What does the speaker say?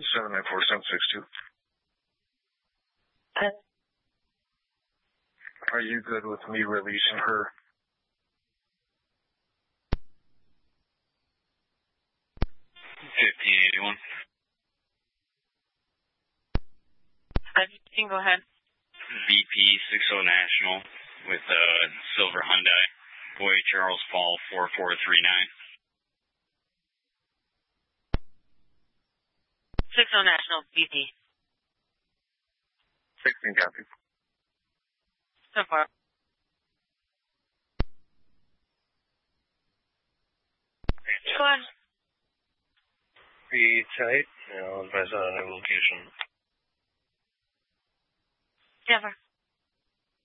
794-762. Are you good with me releasing her? 1581. You can go ahead. VP 60 National with Silver Hyundai. Boy Charles Fall 4439. 60 National, VP. 16 copy. So far. Go ahead. Be tight, and I'll advise on a new location. Never.